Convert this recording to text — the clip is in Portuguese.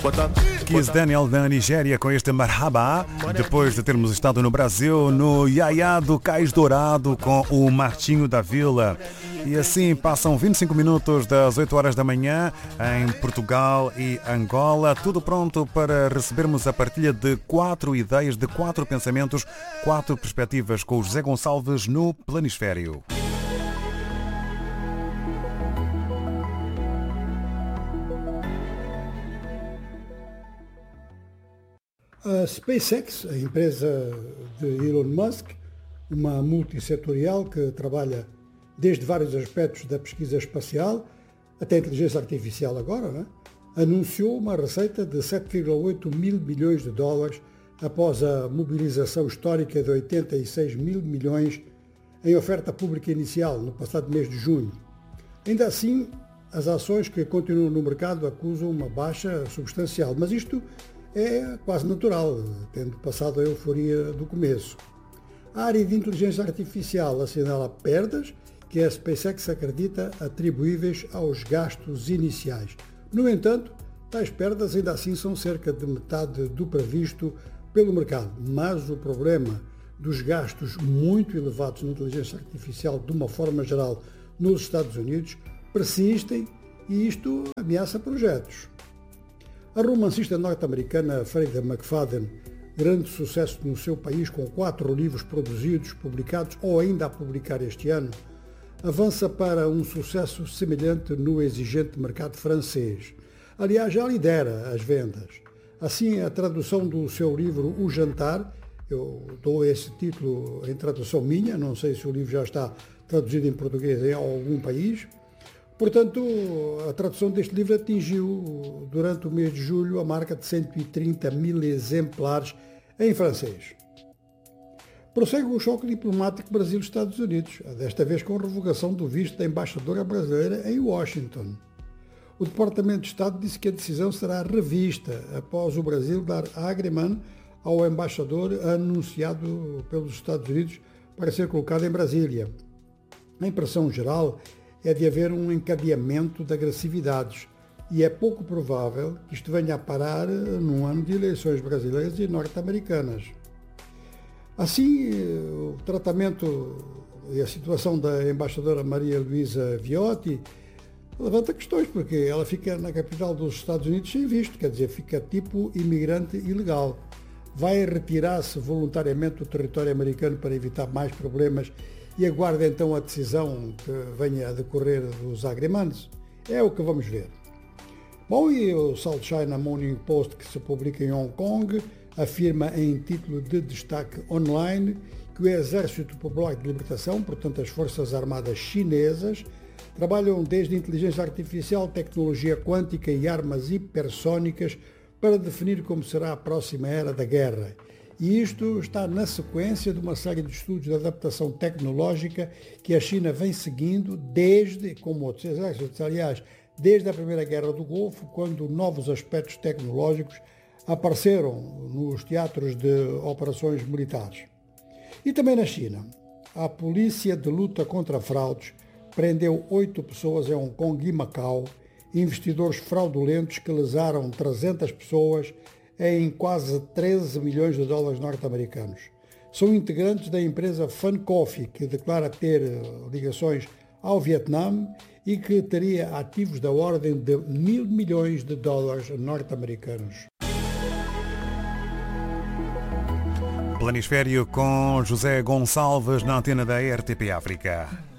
Kiss Daniel da Nigéria com este Marhaba, depois de termos estado no Brasil no Yaya do Cais Dourado com o Martinho da Vila. E assim passam 25 minutos das 8 horas da manhã em Portugal e Angola. Tudo pronto para recebermos a partilha de 4 ideias, de 4 pensamentos, 4 perspectivas com o José Gonçalves no Planisfério. A SpaceX, a empresa de Elon Musk, uma multissetorial que trabalha desde vários aspectos da pesquisa espacial até a inteligência artificial agora, né? Anunciou uma receita de 7,8 mil milhões de dólares após a mobilização histórica de 86 mil milhões em oferta pública inicial no passado mês de junho. Ainda assim, as ações que continuam no mercado acusam uma baixa substancial, mas isto é quase natural, tendo passado a euforia do começo. A área de inteligência artificial assinala perdas que a SpaceX acredita atribuíveis aos gastos iniciais. No entanto, tais perdas ainda assim são cerca de metade do previsto pelo mercado, mas o problema dos gastos muito elevados na inteligência artificial de uma forma geral nos Estados Unidos persistem e isto ameaça projetos. A romancista norte-americana Freida McFadden, grande sucesso no seu país com 4 livros produzidos, publicados ou ainda a publicar este ano, avança para um sucesso semelhante no exigente mercado francês. Aliás, já lidera as vendas. Assim, a tradução do seu livro O Jantar, eu dou esse título em tradução minha, não sei se o livro já está traduzido em português em algum país. Portanto, a tradução deste livro atingiu, durante o mês de julho, a marca de 130 mil exemplares em francês. Prossegue o choque diplomático Brasil-Estados Unidos, desta vez com a revogação do visto da embaixadora brasileira em Washington. O Departamento de Estado disse que a decisão será revista após o Brasil dar agreement ao embaixador anunciado pelos Estados Unidos para ser colocado em Brasília. A impressão geral é de haver um encadeamento de agressividades e é pouco provável que isto venha a parar num ano de eleições brasileiras e norte-americanas. Assim, o tratamento e a situação da embaixadora Maria Luísa Viotti levanta questões, porque ela fica na capital dos Estados Unidos sem visto, quer dizer, fica tipo imigrante ilegal. Vai retirar-se voluntariamente do território americano para evitar mais problemas e aguarda então a decisão que venha a decorrer dos agreements? É o que vamos ver. Bom, e o South China Morning Post, que se publica em Hong Kong, afirma em título de destaque online que o Exército Popular de Libertação, portanto as Forças Armadas Chinesas, trabalham desde inteligência artificial, tecnologia quântica e armas hipersónicas para definir como será a próxima era da guerra. E isto está na sequência de uma série de estudos de adaptação tecnológica que a China vem seguindo desde, como outros exércitos, aliás, desde a Primeira Guerra do Golfo, quando novos aspectos tecnológicos apareceram nos teatros de operações militares. E também na China, a Polícia de Luta contra Fraudes prendeu 8 pessoas em Hong Kong e Macau, investidores fraudulentos que lesaram 300 pessoas em quase 13 milhões de dólares norte-americanos. São integrantes da empresa Fun Coffee, que declara ter ligações ao Vietnã e que teria ativos da ordem de 1.000 milhões de dólares norte-americanos. Planisfério com José Gonçalves na antena da RTP África.